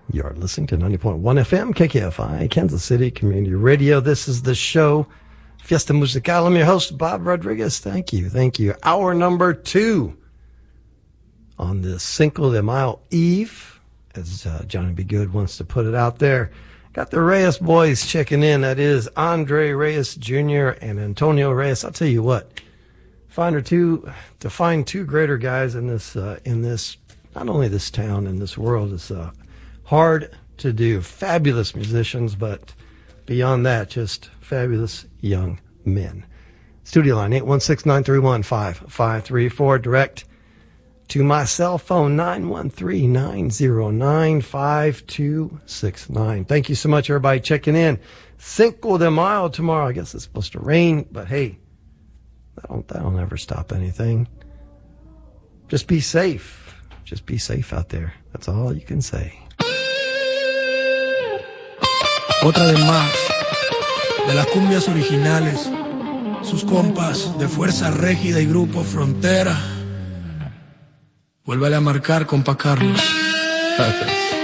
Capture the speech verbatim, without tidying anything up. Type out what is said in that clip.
You're listening to ninety point one F M, K K F I, Kansas City Community Radio. This is the show, Fiesta Musical. I'm your host, Bob Rodriguez. Thank you, thank you. Hour number two on this Cinco de Mayo Eve, as uh, Johnny B. Good wants to put it out there. Got the Reyes boys checking in. That is Andre Reyes Junior and Antonio Reyes. I'll tell you what, find two to find two greater guys in this uh, in this not only this town and this world is uh, hard to do. Fabulous musicians, but beyond that, just fabulous young men. Studio line eight one six, nine three one, five five three four. Direct to my cell phone nine one three, nine zero nine, five two six nine. Thank you so much, everybody, checking in. Cinco de Mayo tomorrow. I guess it's supposed to rain, but hey, that'll, that'll never stop anything. Just be safe. Just be safe out there. That's all you can say. Otra vez más, de las cumbias originales, sus compas de Fuerza Régida y Grupo Frontera. Vuélvale a marcar, compa Carlos. Gracias.